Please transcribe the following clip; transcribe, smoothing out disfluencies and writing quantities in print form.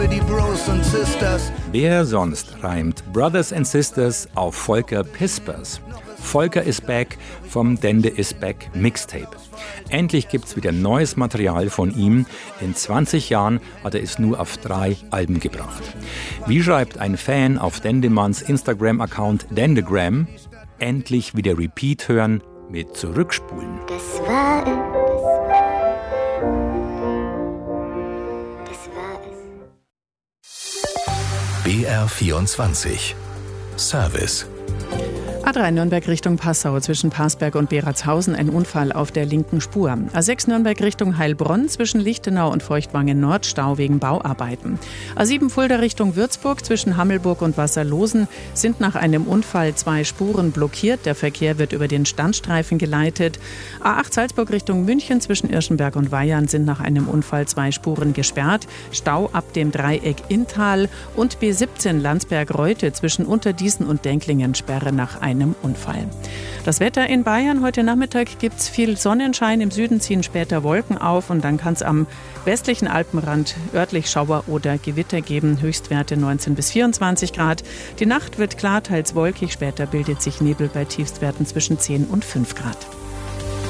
für die Bros und Sisters. Wer sonst reimt Brothers and Sisters auf Volker Pispers? Volker is back vom Dende is back Mixtape. Endlich gibt's wieder neues Material von ihm. In 20 Jahren hat er es nur auf 3 Alben gebracht. Wie schreibt ein Fan auf Dendemanns Instagram-Account Dendegram? Endlich wieder Repeat hören mit Zurückspulen. Das war es. BR24 Service. A3 Nürnberg Richtung Passau zwischen Parsberg und Beratshausen ein Unfall auf der linken Spur. A6 Nürnberg Richtung Heilbronn zwischen Lichtenau und Feuchtwangen Nord Stau wegen Bauarbeiten. A7 Fulda Richtung Würzburg zwischen Hammelburg und Wasserlosen sind nach einem Unfall 2 Spuren blockiert. Der Verkehr wird über den Standstreifen geleitet. A8 Salzburg Richtung München zwischen Irschenberg und Weyarn sind nach einem Unfall 2 Spuren gesperrt. Stau ab dem Dreieck Inntal und B17 Landsberg-Reute zwischen Unterdießen und Denklingen Sperre nach einem Unfall. Das Wetter in Bayern. Heute Nachmittag gibt es viel Sonnenschein. Im Süden ziehen später Wolken auf und dann kann es am westlichen Alpenrand örtlich Schauer oder Gewitter geben. Höchstwerte 19 bis 24 Grad. Die Nacht wird klar, teils wolkig. Später bildet sich Nebel bei Tiefstwerten zwischen 10 und 5 Grad.